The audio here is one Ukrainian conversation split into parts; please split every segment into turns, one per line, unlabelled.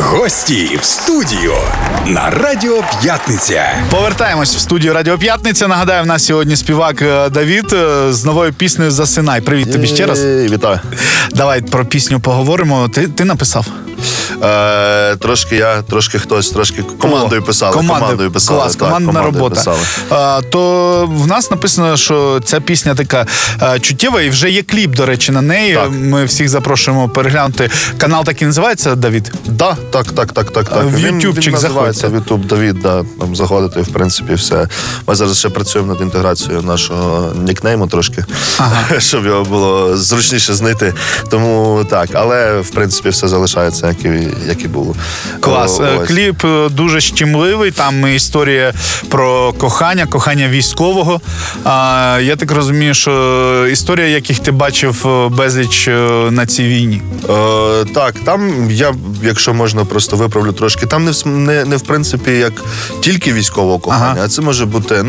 Гості в студію на Радіо П'ятниця.
Повертаємось в студію Радіо П'ятниця. Нагадаю, в нас сьогодні співак Давід з новою піснею «Засинай». Привіт тобі ще раз.
Вітаю.
Давай про пісню поговоримо. Ти написав?
Трошки хтось, командою писали.
Клас, командна робота. То в нас написано, що ця пісня така чуттєва, і вже є кліп, до речі, на неї.
Так.
Ми всіх запрошуємо переглянути. Канал так і називається, Давід?
Так.
В ютубчик заходите.
В ютуб Давід, там заходити, в принципі, все. Ми зараз ще працюємо над інтеграцією нашого нікнейму трошки, щоб його було зручніше знайти. Тому так, але, в принципі, все залишається, як і було.
Клас. Кліп дуже щемливий, там історія про кохання військового. Я так розумію, що історія, яких ти бачив безліч на цій війні.
Так, там я, якщо можна, просто виправлю трошки, там не в принципі, як тільки військового кохання, а це може бути,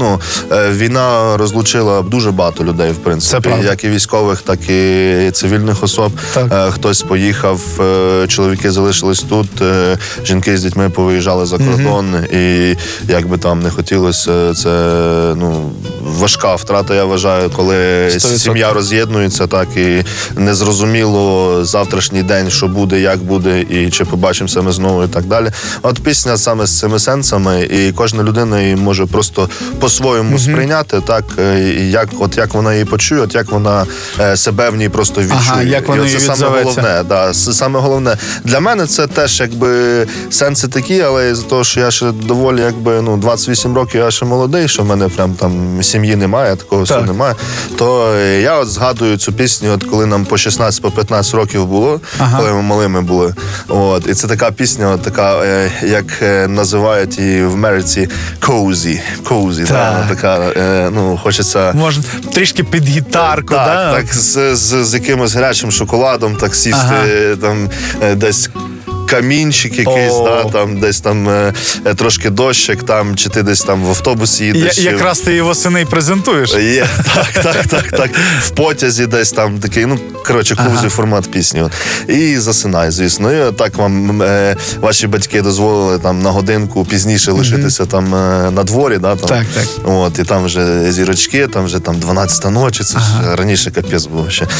війна розлучила дуже багато людей, в принципі, як і військових, так і цивільних особ. Хтось поїхав, чоловіки залишились тут, жінки з дітьми повиїжджали за кордон, і як би там не хотілося, це, важка втрата, я вважаю, коли 100%. Сім'я роз'єднується, так, і незрозуміло завтрашній день, що буде, як буде, і чи побачимося ми знову, і так далі. От пісня саме з цими сенсами, і кожна людина її може просто по-своєму сприйняти, так, як вона її почує, як вона себе в ній просто відчує.
Як вона її відзоветься.
Саме головне. Для мене це теж, сенси такі, але з-за того, що я ще доволі, 28 років, я ще молодий, що в мене прям там сім'ї немає, такого всього немає, то я от згадую цю пісню, коли нам по 16-15 років було, коли ми малими були. І це така пісня, така, як називають її в Америці, cozy. Така, хочеться...
Можна трішки під гітарку,
так, з якимось гарячим шоколадом, так сісти, там, десь камінчик якийсь, там десь там трошки дощик, там, чи ти десь там в автобусі їдеш.
Якраз ти її восени презентуєш.
Є, так. В потязі десь там такий, коузі формат пісні. І «Засинай», звісно. І так вам ваші батьки дозволили там на годинку пізніше лишитися там на дворі, там.
Так.
І там вже зірочки, там вже там 12-та ночі, це ж раніше капець був ще.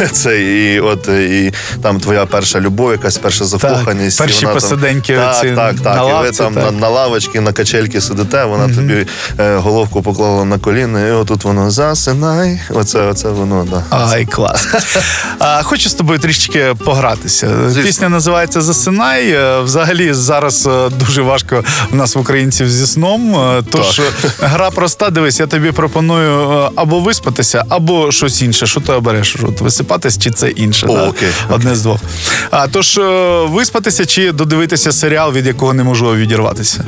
І там твоя перша любов, якась перша закоханість.
Перші посиденьки
так. І ви там на лавочці, на качельки сидите, вона тобі головку поклала на коліна, і отут воно «Засинай». Оце воно, да.
Ай, клас. Хочу з тобою трішечки погратися.
Звісно.
Пісня називається «Засинай». Взагалі зараз дуже важко в нас в українців зі сном. Тож гра проста. Дивись, я тобі пропоную або виспатися, або щось інше. Що ти обереш? Висипатись чи це інше?
Окей.
Одне з двох. Тож виспатися чи додивитися серіал, від якого неможливо відірватися?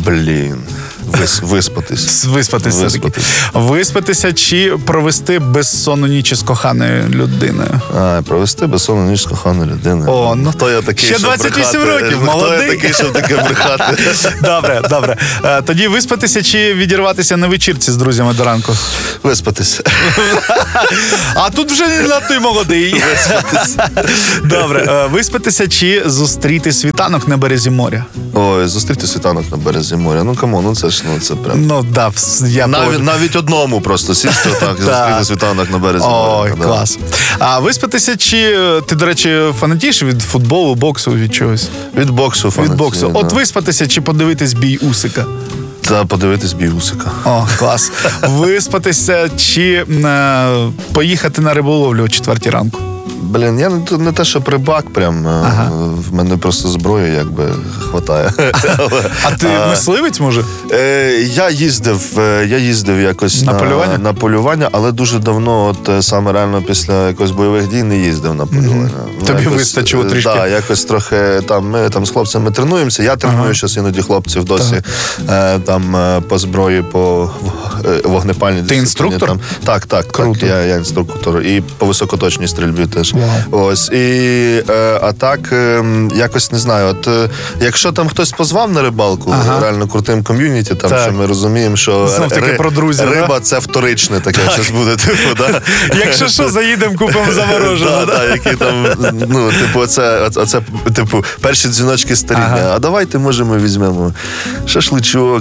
Виспатися чи провести безсонну ніч із коханою людиною?
Провести безсонну ніч з коханою людиною. Хто я такий,
ще 28 років, молодий.
Хто я такий, щоб таке брехати?
Добре. Тоді виспатися чи відірватися на вечірці з друзями до ранку?
Виспатися.
А тут вже не ти молодий. Добре. Виспатися чи зустріти світанок на березі моря?
Ой, зустріти світанок на березі моря. Камон, це прям... Навіть одному просто сісти отак, зустріти світанок на березі моря.
Ой, клас. А виспатися чи ти, до речі, фанатієш від футболу, боксу, від чогось?
Від боксу фанатію.
От виспатися чи подивитись бій Усика?
Та подивитись бій Усика.
О, клас. Виспатися чи поїхати на риболовлю о 4 ранку?
Я не те, що рибак, прям в мене просто зброї хватає.
А ти мисливець, може?
Я їздив якось на полювання, але дуже давно, саме реально після якось бойових дій не їздив на полювання.
Тобі вистачило трішки?
Так, якось трохи ми з хлопцями тренуємося. Я треную зараз іноді хлопців досі по зброї, по вогнепальній дисципліні.
Ти інструктор?
Так, я інструктор. І по високоточній стрільбі теж теж. Ось. А так, якось не знаю, якщо там хтось позвав на рибалку, реально крутим ком'юніті, там, що ми розуміємо, що
про друзів,
риба це вторичне таке, щось буде, да?
Якщо що, заїдемо, купимо заморожену.
Які там, оце, перші дзвіночки старіння. А давайте, може, ми візьмемо шашличок.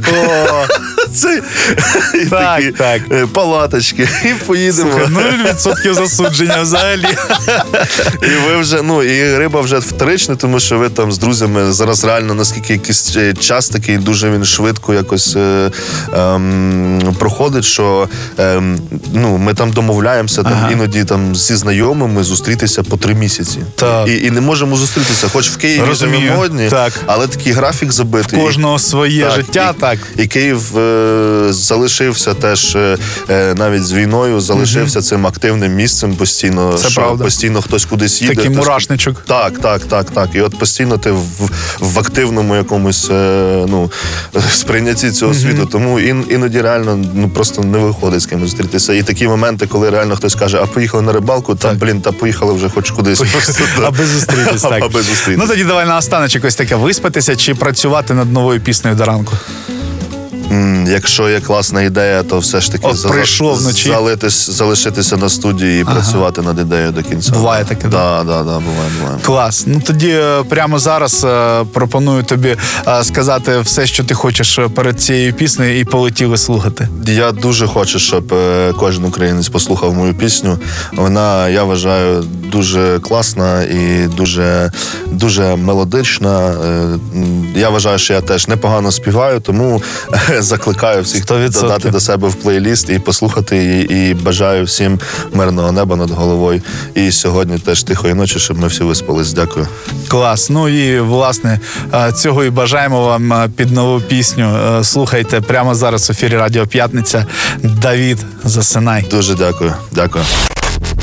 Палаточки, і поїдемо.
0% засудження взагалі.
І ви вже, і риба вже вторична, тому що ви там з друзями зараз реально, наскільки якийсь час такий, дуже він швидко якось проходить, що ми там домовляємося, там іноді там зі знайомими зустрітися по 3 місяці. І не можемо зустрітися, хоч в Києві живемо, але такий графік забитий.
В кожного своє життя, так.
І Київ залишився теж, навіть з війною, залишився цим активним місцем постійно.
Це правда.
Постійно хтось кудись їде.
Такий мурашничок.
Так. І от постійно ти в активному якомусь сприйнятті цього світу. Тому іноді реально просто не виходить з ким зустрітися. І такі моменти, коли реально хтось каже, а поїхали на рибалку, поїхали вже хоч кудись.
Аби зустрітись, так. Ну тоді давай наостаночок ось таке: виспатися чи працювати над новою піснею до ранку?
Якщо є класна ідея, то все ж таки залишитися на студії і працювати над ідеєю до кінця.
Буває таке,
да? Да, буває.
Клас. Ну тоді прямо зараз пропоную тобі сказати все, що ти хочеш перед цією піснею, і полетіли слухати.
Я дуже хочу, щоб кожен українець послухав мою пісню. Вона, я вважаю, дуже класна і дуже, дуже мелодична. Я вважаю, що я теж непогано співаю, тому закликаю всіх 100%. Додати до себе в плейліст і послухати її, і бажаю всім мирного неба над головою. І сьогодні теж тихої ночі, щоб ми всі виспались. Дякую.
Клас. Ну і, власне, цього і бажаємо вам під нову пісню. Слухайте прямо зараз в ефірі Радіо П'ятниця. Давід, засинай.
Дуже дякую. Дякую.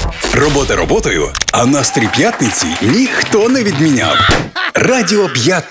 Робота роботою, а настрій п'ятниці ніхто не відміняв. Радіо П'ятниця.